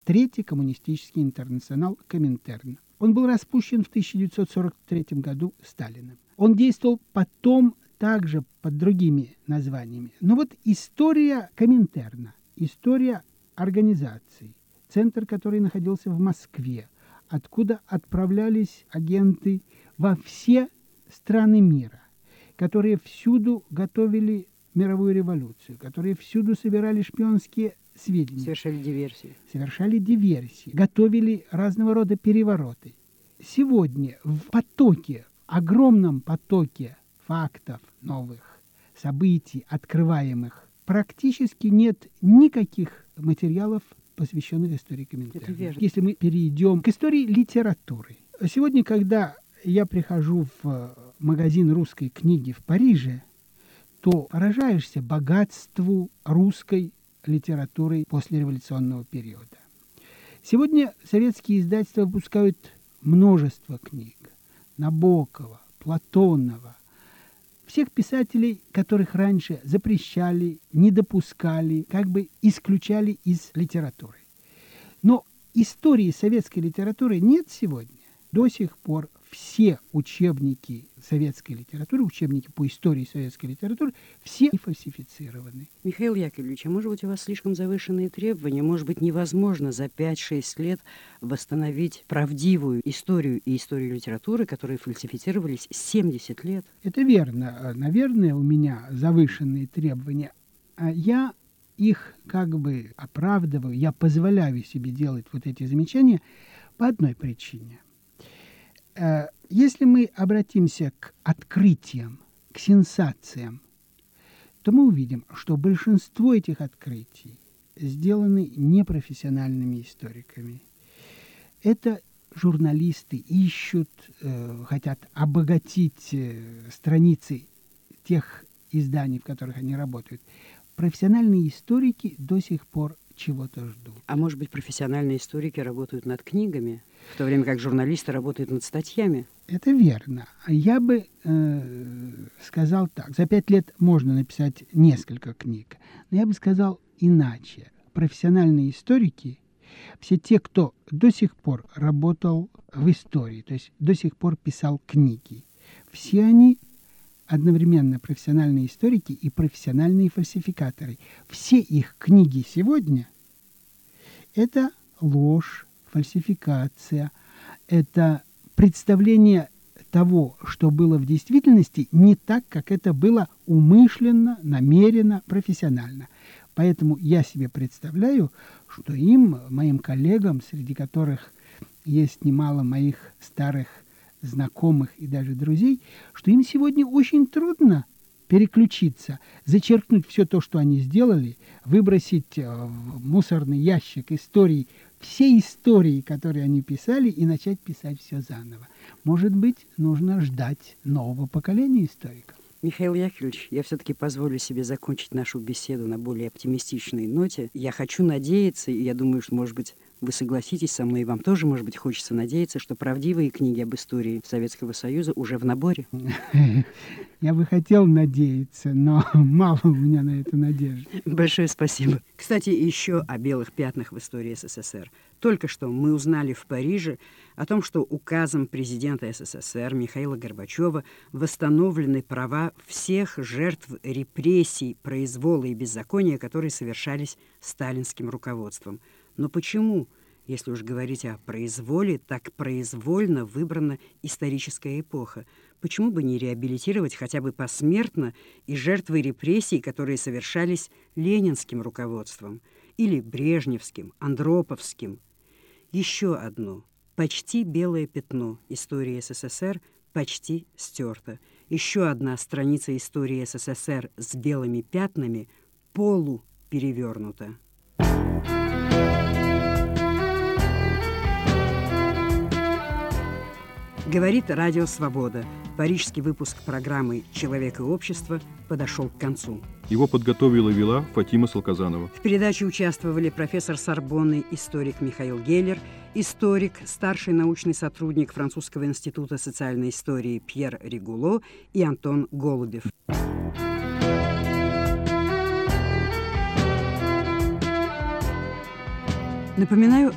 Третий коммунистический интернационал Коминтерна. Он был распущен в 1943 году Сталиным. Он действовал потом также под другими названиями. Но вот история Коминтерна, история организации, центр, который находился в Москве, откуда отправлялись агенты во все страны мира, которые всюду готовили мировую революцию, которые всюду собирали шпионские сведения. Совершали диверсии. Готовили разного рода перевороты. Сегодня в потоке, огромном потоке фактов новых, событий, открываемых, практически нет никаких материалов, посвященных истории Коминтерна. Если мы перейдем к истории литературы. Сегодня, когда я прихожу в магазин русской книги в Париже, то поражаешься богатству русской литературы послереволюционного периода. Сегодня советские издательства выпускают множество книг. Набокова, Платонова, всех писателей, которых раньше запрещали, не допускали, как бы исключали из литературы. Но истории советской литературы нет сегодня. До сих пор все учебники советской литературы, учебники по истории советской литературы, все фальсифицированы. Михаил Яковлевич, а может быть, у вас слишком завышенные требования? Может быть, невозможно за 5-6 лет восстановить правдивую историю и историю литературы, которые фальсифицировались 70 лет? Это верно. Наверное, у меня завышенные требования. Я их как бы оправдываю, я позволяю себе делать вот эти замечания по одной причине. Если мы обратимся к открытиям, к сенсациям, то мы увидим, что большинство этих открытий сделаны непрофессиональными историками. Это журналисты ищут, хотят обогатить страницы тех изданий, в которых они работают. Профессиональные историки до сих пор чего-то ждут. А может быть, профессиональные историки работают над книгами, в то время как журналисты работают над статьями? Это верно. Я бы сказал так. За 5 лет можно написать несколько книг. Но я бы сказал иначе. Профессиональные историки, все те, кто до сих пор работал в истории, то есть до сих пор писал книги, все они одновременно профессиональные историки и профессиональные фальсификаторы. Все их книги сегодня – это ложь, фальсификация, это представление того, что было в действительности, не так, как это было умышленно, намеренно, профессионально. Поэтому я себе представляю, что им, моим коллегам, среди которых есть немало моих старых знакомых и даже друзей, что им сегодня очень трудно переключиться, зачеркнуть все то, что они сделали, выбросить в мусорный ящик истории, все истории, которые они писали, и начать писать все заново. Может быть, нужно ждать нового поколения историков. Михаил Яковлевич, я все-таки позволю себе закончить нашу беседу на более оптимистичной ноте. Я хочу надеяться, и я думаю, что, может быть, вы согласитесь со мной, и вам тоже, может быть, хочется надеяться, что правдивые книги об истории Советского Союза уже в наборе. Я бы хотел надеяться, но мало у меня на это надежды. Большое спасибо. Кстати, еще о белых пятнах в истории СССР. Только что мы узнали в Париже о том, что указом президента СССР Михаила Горбачева восстановлены права всех жертв репрессий, произвола и беззакония, которые совершались сталинским руководством. Но почему, если уж говорить о произволе, так произвольно выбрана историческая эпоха? Почему бы не реабилитировать хотя бы посмертно и жертвы репрессий, которые совершались ленинским руководством, или брежневским, андроповским? Еще одно почти белое пятно истории СССР почти стерто. Еще одна страница истории СССР с белыми пятнами полуперевернута. Говорит Радио Свобода. Парижский выпуск программы «Человек и общество» подошел к концу. Его подготовила и вела Фатима Салказанова. В передаче участвовали профессор Сорбонны, историк Михаил Геллер, историк, старший научный сотрудник Французского института социальной истории Пьер Ригуло и Антон Голубев. Напоминаю